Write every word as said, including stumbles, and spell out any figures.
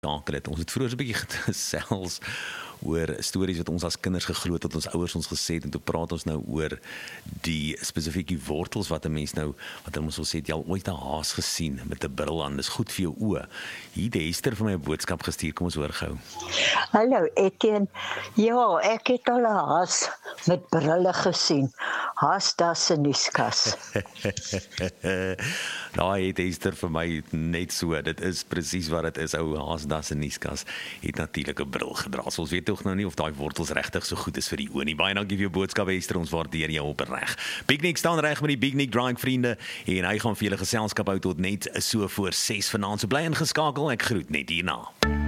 Dankie dit. Ons het vroeër 'n bietjie gesels oor stories wat ons as kinders geglo het, wat ons ouers ons gesê het, en toe praat ons nou oor die spesifieke wortels wat 'n mens nou, wat hulle ons sal sê, het jy al ooit 'n haas gesien met 'n bril aan, dis goed vir jou oë. Hier het Hester vir my 'n boodskap gestuur, kom ons hoor gou. Hallo Etienne, ja, ek het al 'n haas met brille gesien. Haas das in die skas. Daai het Hester vir my net so, dit is presies wat dit is, ou haas das in die skas, het natuurlik 'n bril gedra. So ons weet tog nou nie of daai wortels regtig so goed is vir die oë nie. Baie dankie vir jou boodskap Hester, ons waardeer jou opreg. Big Nick staan reg met die Big Nick Drank vriende en hy gaan vir julle geselskap hou tot net so voor ses vanaand. So bly ingeskakel, ek groet net hierna.